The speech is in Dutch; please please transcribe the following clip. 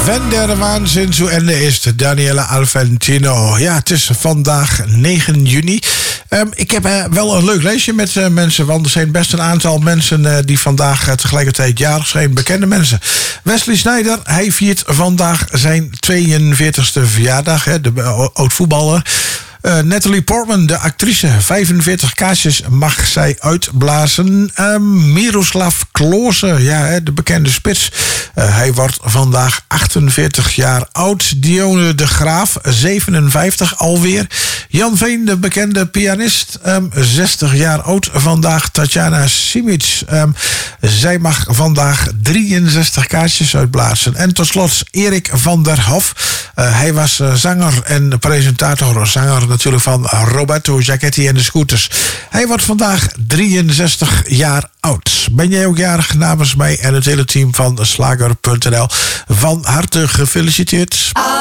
Wenn der Wahnsinn zu Ende is, Daniela Alfantino. Ja, het is vandaag 9 juni. Ik heb wel een leuk lijstje met mensen, want er zijn best een aantal mensen die vandaag tegelijkertijd jarig zijn. Bekende mensen. Wesley Sneijder, hij viert vandaag zijn 42e verjaardag, de oud-voetballer. Natalie Portman, de actrice, 45 kaarsjes mag zij uitblazen. Miroslav Klose, ja, de bekende spits. Hij wordt vandaag 48 jaar oud. Dione de Graaf, 57 alweer. Jan Veen, de bekende pianist, 60 jaar oud vandaag. Tatjana Simic, zij mag vandaag 63 kaarsjes uitblazen. En tot slot Erik van der Hof. Hij was zanger en presentator, zanger natuurlijk van Roberto Giachetti en de Scooters. Hij wordt vandaag 63 jaar oud. Ben jij ook jarig? Namens mij en het hele team van Slager.nl van harte gefeliciteerd.